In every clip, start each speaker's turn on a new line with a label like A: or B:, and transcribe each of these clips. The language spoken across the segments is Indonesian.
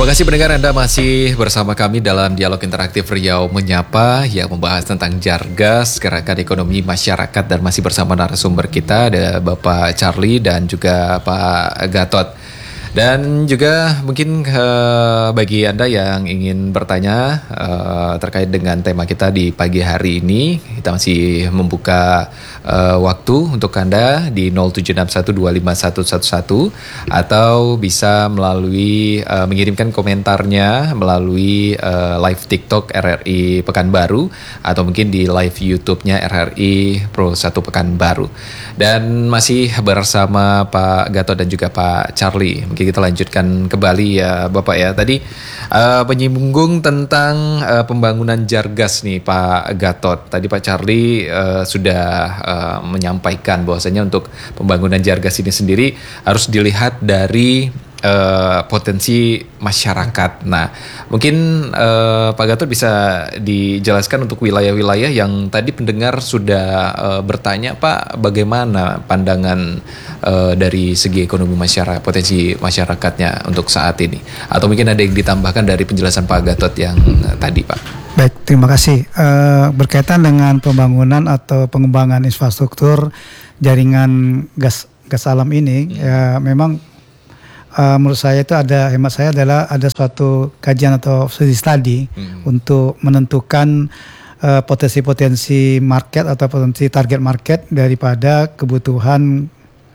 A: Terima kasih pendengar, Anda masih bersama kami dalam Dialog Interaktif Riau Menyapa yang membahas tentang Jargas, Gerakan Ekonomi Masyarakat, dan masih bersama narasumber kita ada Bapak Charlie dan juga Pak Gatot. Dan juga mungkin bagi Anda yang ingin bertanya terkait dengan tema kita di pagi hari ini, kita masih membuka waktu untuk Anda di 0761251111 atau bisa melalui mengirimkan komentarnya melalui live TikTok RRI Pekanbaru atau mungkin di live YouTube-nya RRI Pro 1 Pekanbaru. Dan masih bersama Pak Gatot dan juga Pak Charlie. Mungkin kita lanjutkan kembali ya Bapak ya. Tadi menyinggung tentang pembangunan Jargas nih Pak Gatot. Tadi Pak Charlie sudah menyampaikan bahwasanya untuk pembangunan Jargas ini sendiri harus dilihat dari potensi masyarakat. Nah, mungkin Pak Gatot bisa dijelaskan untuk wilayah-wilayah yang tadi pendengar sudah bertanya, Pak, bagaimana pandangan dari segi ekonomi masyarakat, potensi masyarakatnya untuk saat ini? Atau mungkin ada yang ditambahkan dari penjelasan Pak Gatot yang tadi, Pak?
B: Baik, terima kasih. Berkaitan dengan pembangunan atau pengembangan infrastruktur jaringan gas alam ini, ya memang menurut saya itu hemat saya adalah ada suatu kajian atau studi untuk menentukan potensi-potensi market atau potensi target market daripada kebutuhan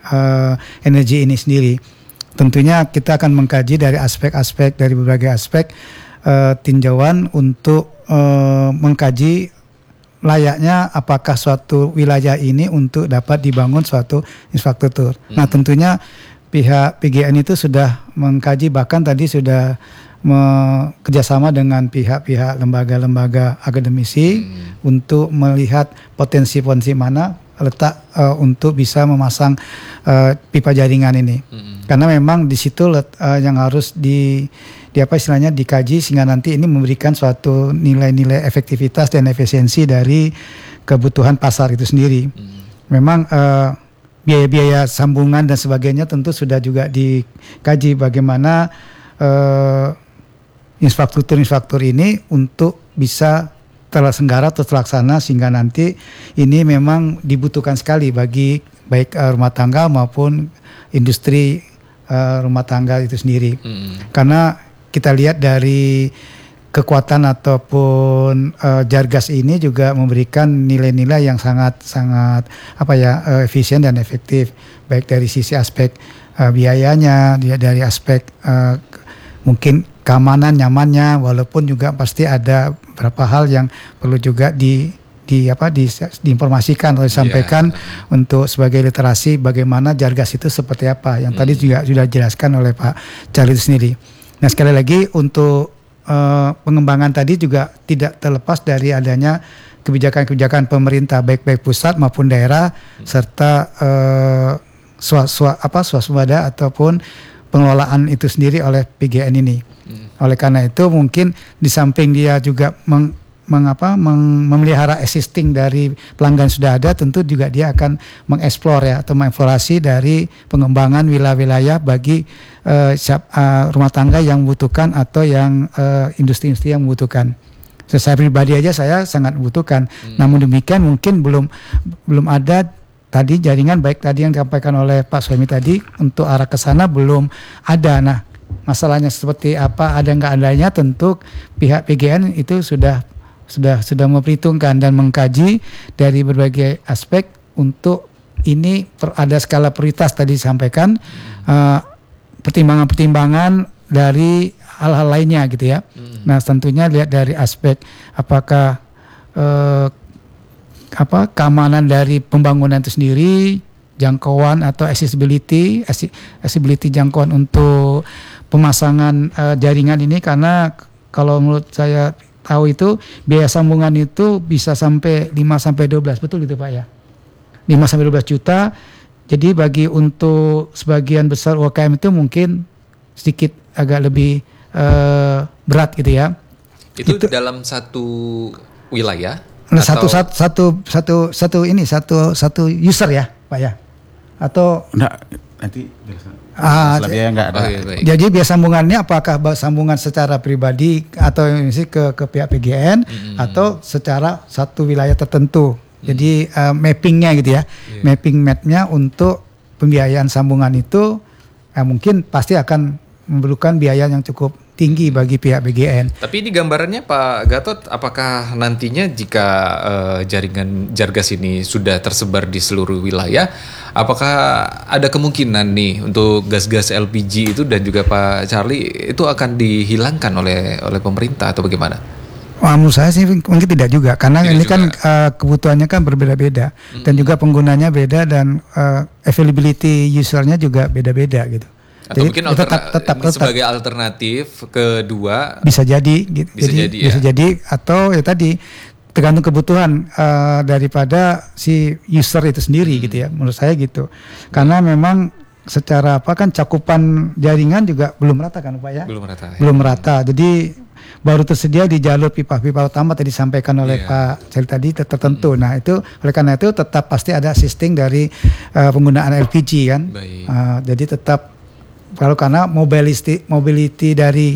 B: energi ini sendiri. Tentunya kita akan mengkaji dari aspek-aspek, dari berbagai aspek tinjauan untuk mengkaji layaknya apakah suatu wilayah ini untuk dapat dibangun suatu infrastruktur. Nah, tentunya pihak PGN itu sudah mengkaji, bahkan tadi sudah kerjasama dengan pihak-pihak lembaga-lembaga akademisi untuk melihat potensi-potensi mana letak untuk bisa memasang pipa jaringan ini. Karena memang di situ yang harus istilahnya dikaji sehingga nanti ini memberikan suatu nilai-nilai efektivitas dan efisiensi dari kebutuhan pasar itu sendiri. Memang biaya-biaya sambungan dan sebagainya tentu sudah juga dikaji bagaimana infrastruktur ini untuk bisa terselenggara atau terlaksana sehingga nanti ini memang dibutuhkan sekali bagi baik rumah tangga maupun industri rumah tangga itu sendiri. Karena kita lihat dari kekuatan ataupun Jargas ini juga memberikan nilai-nilai yang sangat efisien dan efektif, baik dari sisi aspek biayanya, dari aspek mungkin keamanan, nyamannya, walaupun juga pasti ada beberapa hal yang perlu juga diinformasikan atau disampaikan untuk sebagai literasi bagaimana Jargas itu seperti apa, yang tadi juga sudah dijelaskan oleh Pak Charlie itu sendiri. Nah, sekali lagi untuk pengembangan tadi juga tidak terlepas dari adanya kebijakan-kebijakan pemerintah baik pusat maupun daerah serta swasembada ataupun pengelolaan itu sendiri oleh PGN ini. Oleh karena itu mungkin di samping dia juga memelihara existing dari pelanggan sudah ada, tentu juga dia akan mengeksplor atau mengeksplorasi dari pengembangan wilayah-wilayah bagi rumah tangga yang membutuhkan atau yang industri-industri yang membutuhkan. Saya pribadi aja saya sangat membutuhkan. Namun demikian mungkin belum ada tadi jaringan baik tadi yang disampaikan oleh Pak Suhaimi tadi untuk arah ke sana belum ada. Nah, masalahnya seperti apa, ada nggak adanya, tentu pihak PGN itu sudah memperhitungkan dan mengkaji dari berbagai aspek untuk ini ada skala prioritas tadi disampaikan, pertimbangan-pertimbangan dari hal-hal lainnya gitu ya. Nah, tentunya lihat dari aspek apakah keamanan dari pembangunan itu sendiri, jangkauan atau accessibility jangkauan untuk pemasangan jaringan ini, karena kalau menurut saya tahu itu biaya sambungan itu bisa sampai 5-12, betul gitu Pak ya? 5-12 juta. Jadi bagi untuk sebagian besar UMKM itu mungkin sedikit agak lebih berat gitu ya.
A: Itu dalam satu wilayah?
B: Nah, satu user ya Pak ya? Atau
C: nanti selebihnya nggak ada.
B: Jadi biaya sambungannya apakah sambungan secara pribadi atau ke pihak PGN atau secara satu wilayah tertentu. Jadi mappingnya gitu ya, mapping mapnya untuk pembiayaan sambungan itu mungkin pasti akan memerlukan biaya yang cukup tinggi bagi pihak BGN.
A: Tapi di gambarannya Pak Gatot, apakah nantinya jika jaringan Jargas ini sudah tersebar di seluruh wilayah, apakah ada kemungkinan nih untuk gas-gas LPG itu dan juga Pak Charlie itu akan dihilangkan oleh pemerintah atau bagaimana?
B: Menurut saya sih mungkin tidak juga, karena ini juga. Kan kebutuhannya kan berbeda-beda dan juga penggunanya beda dan availability usernya juga beda-beda gitu.
A: Atau jadi mungkin tetap sebagai alternatif kedua
B: bisa jadi gitu. Bisa jadi atau ya tadi tergantung kebutuhan daripada si user itu sendiri gitu ya, menurut saya gitu. Karena memang secara kan cakupan jaringan juga belum rata kan Pak ya? Belum rata. Jadi baru tersedia di jalur pipa-pipa utama tadi disampaikan oleh Pak Celi tadi tertentu. Nah itu oleh karena itu tetap pasti ada assisting dari penggunaan LPG kan. Jadi tetap karena mobility dari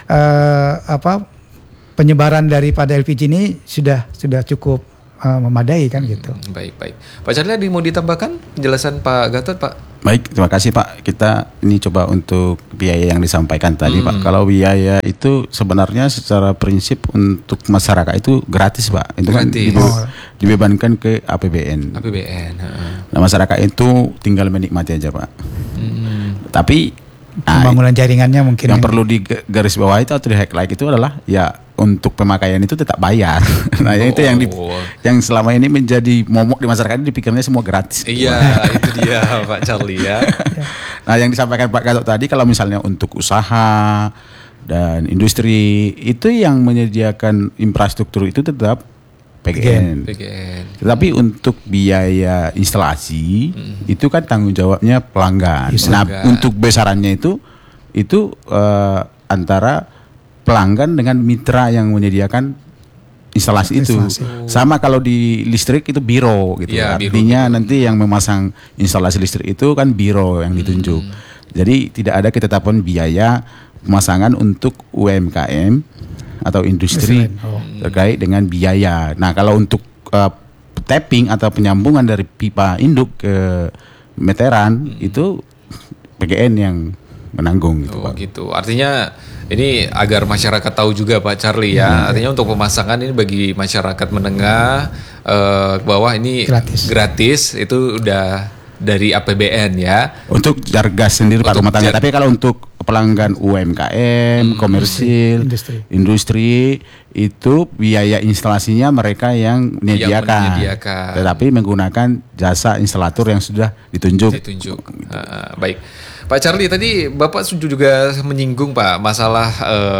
B: penyebaran daripada LPG ini sudah cukup memadai kan gitu.
A: Baik. Pak Charlie, ada mau ditambahkan penjelasan Pak Gatot, Pak?
C: Baik, terima kasih Pak. Kita ini coba untuk biaya yang disampaikan tadi Pak. Kalau biaya itu sebenarnya secara prinsip untuk masyarakat itu gratis Pak. Itu gratis. Kan dibebankan ke APBN. Nah masyarakat itu tinggal menikmati aja Pak. Tapi
B: pembangunan jaringannya mungkin
C: yang perlu digaris bawah itu atau di highlight itu adalah ya untuk pemakaian itu tetap bayar. Nah itu yang selama ini menjadi momok di masyarakat ini dipikirnya semua gratis.
A: Iya itu dia Pak Charlie ya.
C: Nah yang disampaikan Pak Gatot tadi kalau misalnya untuk usaha dan industri itu yang menyediakan infrastruktur itu tetap PGN. Tetapi untuk biaya instalasi itu kan tanggung jawabnya pelanggan. Nah, untuk besarannya itu antara pelanggan dengan mitra yang menyediakan instalasi itu. Sama kalau di listrik itu biro gitu. Ya, artinya biro. Nanti yang memasang instalasi listrik itu kan biro yang ditunjuk. Jadi tidak ada ketetapan biaya pemasangan untuk UMKM atau industri terkait dengan biaya. Nah kalau untuk tapping atau penyambungan dari pipa induk ke meteran itu PGN yang menanggung gitu, Pak.
A: Gitu. Artinya ini agar masyarakat tahu juga Pak Charlie ya. Artinya untuk pemasangan ini bagi masyarakat menengah bawah ini gratis itu udah dari APBN ya.
C: Untuk Jargas sendiri Pak rumah tangga. Tapi kalau untuk pelanggan UMKM, komersil, industri itu biaya instalasinya mereka yang menyediakan. Tetapi menggunakan jasa instalator yang sudah ditunjuk.
A: Baik. Pak Charlie tadi Bapak juga menyinggung Pak masalah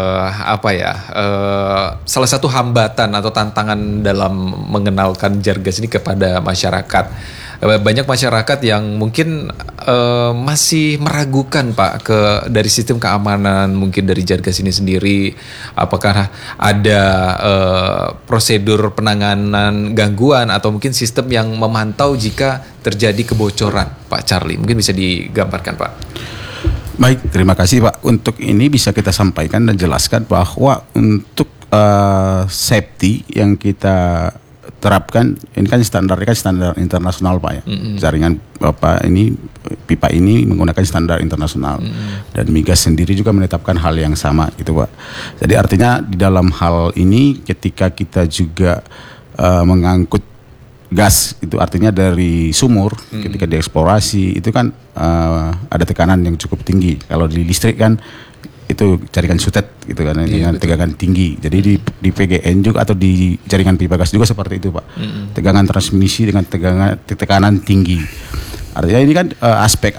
A: salah satu hambatan atau tantangan dalam mengenalkan Jargas ini kepada masyarakat. Banyak masyarakat yang mungkin masih meragukan Pak dari sistem keamanan mungkin dari Jargas ini sendiri, apakah ada prosedur penanganan gangguan atau mungkin sistem yang memantau jika terjadi kebocoran Pak Charlie, mungkin bisa digambarkan Pak.
C: Baik, terima kasih Pak. Untuk ini bisa kita sampaikan dan jelaskan bahwa untuk safety yang kita terapkan ini kan standar internasional Pak ya. Jaringan pipa ini menggunakan standar internasional. Dan Migas sendiri juga menetapkan hal yang sama gitu Pak. Jadi artinya di dalam hal ini ketika kita juga mengangkut gas itu artinya dari sumur ketika dieksplorasi itu kan ada tekanan yang cukup tinggi. Kalau di listrik kan itu jaringan sutet gitu kan dengan tegangan tinggi. Jadi di PGN juga atau di jaringan pipa gas juga seperti itu Pak. Tegangan transmisi dengan tekanan tinggi. Artinya ini kan aspek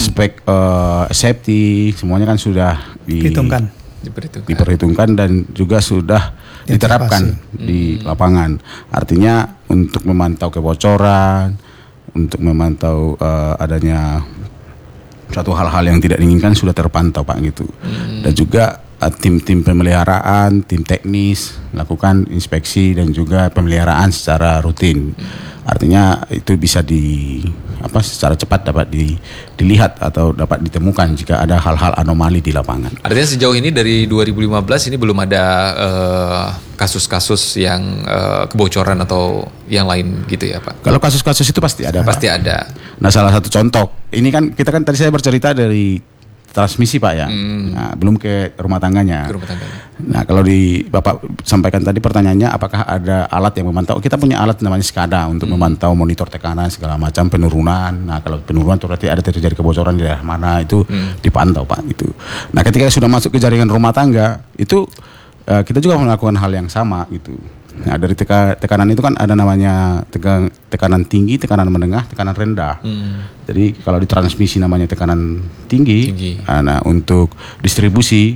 C: safety semuanya kan sudah diperhitungkan dan juga sudah diterapkan di lapangan. Artinya untuk memantau kebocoran, untuk memantau adanya suatu hal-hal yang tidak diinginkan sudah terpantau Pak gitu. Dan juga tim-tim pemeliharaan, tim teknis melakukan inspeksi dan juga pemeliharaan secara rutin. Artinya itu bisa secara cepat dapat dilihat atau dapat ditemukan jika ada hal-hal anomali di lapangan.
A: Artinya sejauh ini dari 2015 ini belum ada kasus-kasus yang kebocoran atau yang lain gitu ya Pak?
C: Kalau kasus-kasus itu pasti ada.
A: Pasti
C: Pak.
A: ada.
C: Nah, salah satu contoh, ini kan kita kan tadi saya bercerita dari transmisi Pak ya, nah, belum ke rumah tangganya. Nah, kalau Bapak sampaikan tadi pertanyaannya apakah ada alat yang memantau? Kita punya alat namanya SCADA untuk memantau monitor tekanan segala macam penurunan. Nah, kalau penurunan berarti ada terjadi kebocoran di daerah mana itu dipantau Pak itu. Nah, ketika sudah masuk ke jaringan rumah tangga itu kita juga melakukan hal yang sama gitu. Nah, dari tekanan itu kan ada namanya tekanan tinggi, tekanan menengah, tekanan rendah. Jadi kalau di transmisi namanya tekanan tinggi. Nah, untuk distribusi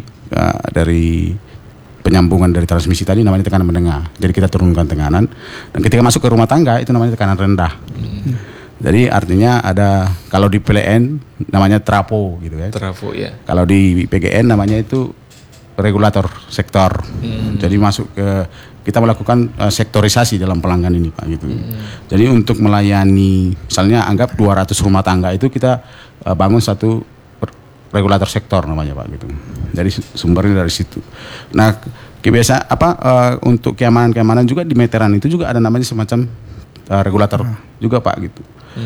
C: dari penyambungan dari transmisi tadi namanya tekanan menengah. Jadi kita turunkan tekanan. Dan ketika masuk ke rumah tangga itu namanya tekanan rendah. Jadi artinya ada, kalau di PLN namanya trafo gitu ya.
A: Trafo ya.
C: Kalau di PGN namanya itu regulator sektor. Jadi masuk ke, kita melakukan sektorisasi dalam pelanggan ini Pak gitu. Jadi untuk melayani misalnya anggap 200 rumah tangga itu kita bangun satu regulator sektor namanya Pak gitu. Jadi sumbernya dari situ. Nah, kebiasaan untuk keamanan juga di meteran itu juga ada namanya semacam regulator juga Pak gitu.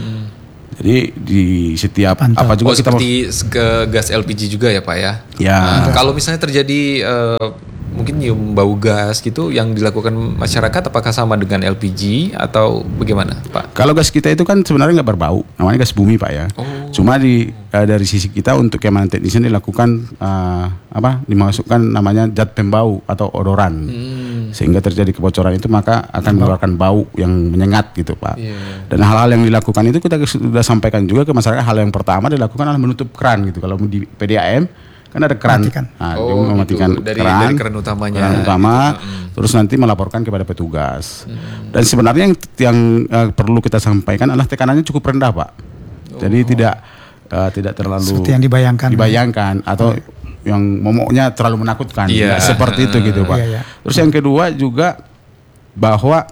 C: Jadi di setiap juga kita
A: seperti ke gas LPG juga ya Pak ya.
C: Ya.
A: Nah, kalau misalnya terjadi mungkin nyium bau gas gitu yang dilakukan masyarakat, apakah sama dengan LPG atau bagaimana Pak?
C: Kalau gas kita itu kan sebenarnya nggak berbau, namanya gas bumi Pak ya. Cuma dari sisi kita untuk keamanan teknisnya dilakukan dimasukkan namanya zat pembau atau odoran. Sehingga terjadi kebocoran itu maka akan mengeluarkan bau yang menyengat gitu Pak. Dan hal-hal yang dilakukan itu kita sudah sampaikan juga ke masyarakat. Hal yang pertama dilakukan adalah menutup keran gitu. Kalau di PDAM kan ada keran, mematikan
A: dari keran utamanya.
C: Terus nanti melaporkan kepada petugas. Dan sebenarnya yang perlu kita sampaikan adalah tekanannya cukup rendah Pak. Jadi tidak terlalu
B: seperti yang dibayangkan
C: atau yang momoknya terlalu menakutkan. Seperti itu gitu Pak. Terus yang kedua juga bahwa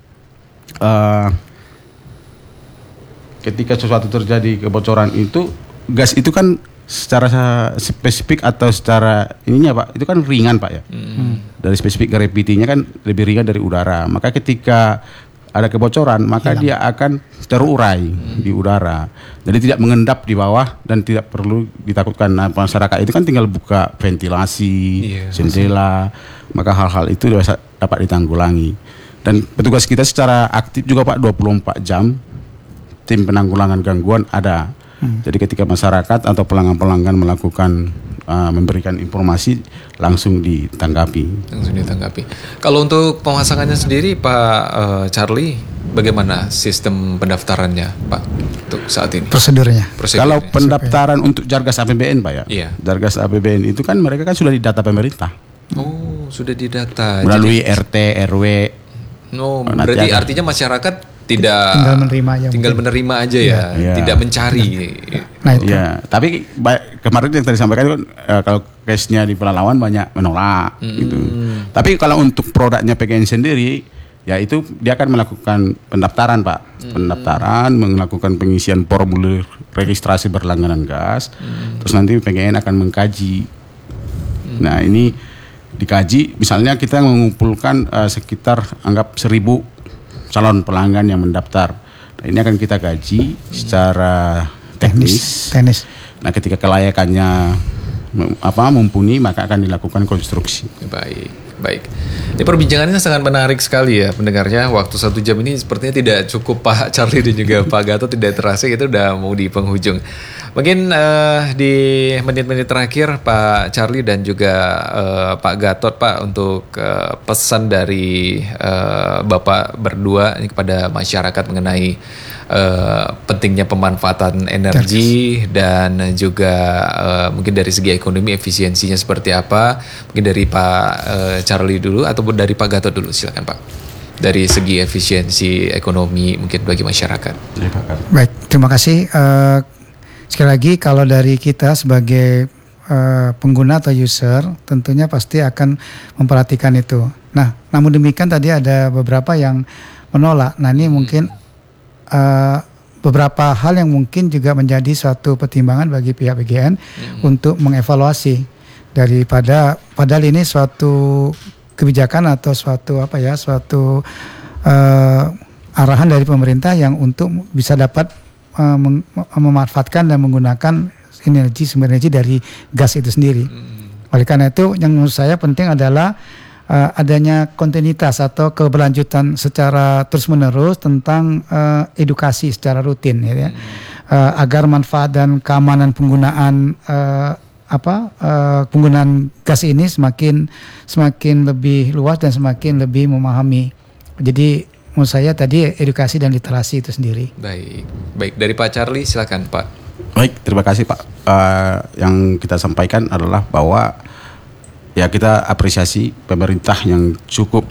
C: ketika sesuatu terjadi kebocoran itu, gas itu kan secara spesifik atau secara ininya Pak, itu kan ringan Pak ya. Dari spesifik gravity-nya kan lebih ringan dari udara. Maka ketika ada kebocoran, maka dia akan terurai di udara. Jadi tidak mengendap di bawah dan tidak perlu ditakutkan. Nah, masyarakat itu kan tinggal buka ventilasi, jendela, maka hal-hal itu dapat ditanggulangi. Dan petugas kita secara aktif juga Pak, 24 jam tim penanggulangan gangguan ada. Jadi ketika masyarakat atau pelanggan-pelanggan melakukan memberikan informasi langsung ditanggapi.
A: Kalau untuk pemasangannya sendiri Pak Charlie, bagaimana sistem pendaftarannya Pak untuk saat ini?
B: Prosedurnya.
C: Kalau pendaftaran untuk Jargas APBN Pak ya.
A: Iya.
C: Jargas APBN itu kan mereka kan sudah didata pemerintah.
A: Oh, sudah didata.
C: Melalui RT, RW.
A: Berarti artinya masyarakat tinggal menerima aja ya. Tidak mencari.
B: Nah, itu.
C: Tapi kemarin yang tadi sampaikan kan kalau case-nya di Pelalawan banyak menolak gitu. Tapi kalau untuk produknya PGN sendiri, ya itu dia akan melakukan pendaftaran Pak. Pendaftaran, melakukan pengisian formulir registrasi berlangganan gas. Terus nanti PGN akan mengkaji. Nah, ini dikaji, misalnya kita mengumpulkan sekitar anggap 1.000 calon pelanggan yang mendaftar. Nah, ini akan kita kaji secara teknis. Nah, ketika kelayakannya mumpuni, maka akan dilakukan konstruksi.
A: Baik. Ini perbincangannya sangat menarik sekali ya pendengarnya. Waktu 1 jam ini sepertinya tidak cukup Pak Charlie dan juga Pak Gatot, tidak terasa kita udah mau di penghujung. Mungkin di menit-menit terakhir Pak Charlie dan juga Pak Gatot Pak, untuk pesan dari Bapak berdua ini kepada masyarakat mengenai pentingnya pemanfaatan energi dan juga mungkin dari segi ekonomi efisiensinya seperti apa. Mungkin dari Pak Charlie dulu atau dari Pak Gatot dulu, silakan Pak. Dari segi efisiensi ekonomi mungkin bagi masyarakat.
B: Baik, terima kasih. Sekali lagi kalau dari kita sebagai pengguna atau user tentunya pasti akan memperhatikan itu. Nah, namun demikian tadi ada beberapa yang menolak. Nah, ini mungkin beberapa hal yang mungkin juga menjadi suatu pertimbangan bagi pihak PGN untuk mengevaluasi daripada padahal ini suatu kebijakan atau suatu arahan dari pemerintah yang untuk bisa dapat memanfaatkan dan menggunakan sumber energi dari gas itu sendiri. Oleh karena itu yang menurut saya penting adalah adanya kontinuitas atau keberlanjutan secara terus-menerus tentang edukasi secara rutin ya, agar manfaat dan keamanan penggunaan penggunaan gas ini semakin lebih luas dan semakin lebih memahami. Jadi menurut saya tadi edukasi dan literasi itu sendiri.
A: Baik dari Pak Charlie silakan Pak.
C: Baik, terima kasih Pak. Yang kita sampaikan adalah bahwa ya kita apresiasi pemerintah yang cukup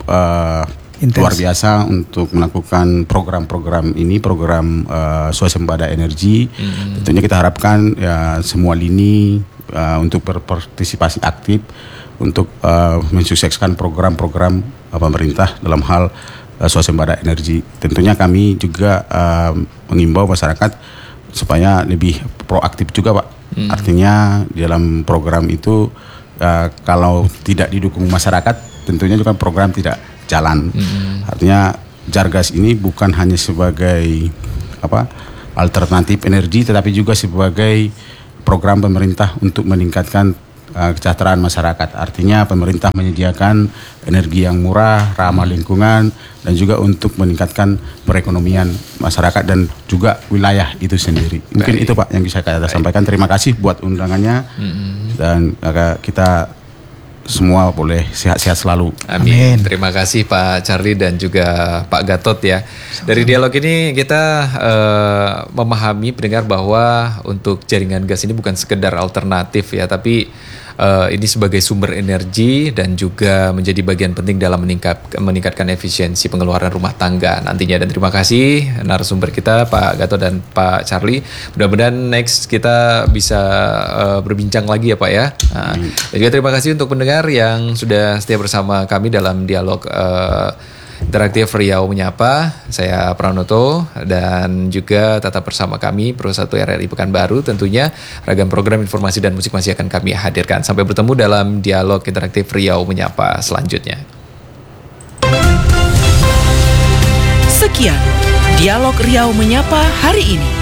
C: luar biasa untuk melakukan program-program ini, program swasembada energi. Tentunya kita harapkan ya semua lini untuk berpartisipasi aktif untuk mensukseskan program-program pemerintah dalam hal swasembada energi. Tentunya kami juga mengimbau masyarakat supaya lebih proaktif juga Pak. Artinya dalam program itu kalau tidak didukung masyarakat tentunya juga program tidak jalan. Artinya Jargas ini bukan hanya sebagai alternatif energi tetapi juga sebagai program pemerintah untuk meningkatkan kesejahteraan masyarakat. Artinya pemerintah menyediakan energi yang murah, ramah lingkungan, dan juga untuk meningkatkan perekonomian masyarakat dan juga wilayah itu sendiri. Mungkin itu Pak yang bisa saya sampaikan. Terima kasih buat undangannya dan kita semua boleh sehat-sehat selalu.
A: Amin. Terima kasih Pak Charlie dan juga Pak Gatot ya. Dari dialog ini kita memahami pendengar bahwa untuk jaringan gas ini bukan sekedar alternatif ya, tapi ini sebagai sumber energi dan juga menjadi bagian penting dalam meningkatkan efisiensi pengeluaran rumah tangga nantinya. Dan terima kasih narasumber kita Pak Gatot dan Pak Charlie. Mudah-mudahan next kita bisa berbincang lagi ya Pak ya. Dan juga terima kasih untuk pendengar yang sudah setia bersama kami dalam dialog interaktif Riau Menyapa. Saya Pranoto dan juga tetap bersama kami Pro 1 RRI Pekanbaru. Tentunya ragam program informasi dan musik masih akan kami hadirkan. Sampai bertemu dalam dialog interaktif Riau Menyapa selanjutnya.
D: Sekian dialog Riau Menyapa hari ini.